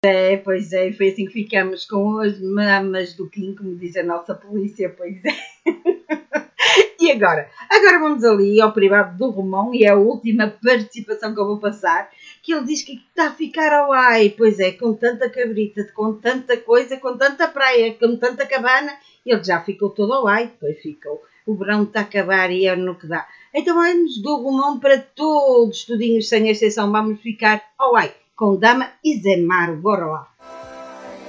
Pois é, foi assim que ficamos com as mamas do Kim, como diz a nossa polícia, pois é. E agora? Agora vamos ali ao privado do Romão e é a última participação que eu vou passar, que ele diz que está a ficar ao ai, pois é, com tanta cabrita, com tanta coisa, com tanta praia, com tanta cabana, ele já ficou todo ao ai, pois ficou. O verão está a acabar e é no que dá. Então vamos do Romão para todos, tudinhos sem exceção, vamos ficar ao ai, com Dama e Zé Maro, bora lá.